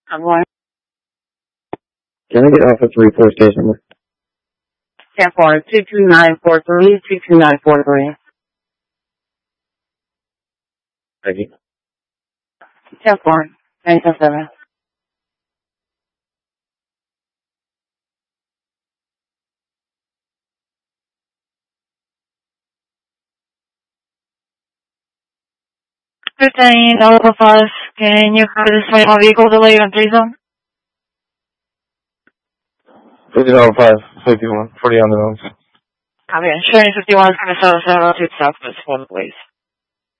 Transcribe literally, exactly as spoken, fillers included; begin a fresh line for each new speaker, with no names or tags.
I'm going.
Can I get off of three four station number?
ten four, two two nine four three, two two nine four three.
Thank you.
ten four, nine seven seven.
fifteen, Alpha five, can you cover this twenty-one vehicle delay on three zone?
fifty five, fifty-one, forty on the roads.
Copy. Insurance fifty-one is going to settle seven oh two Southwest one, please.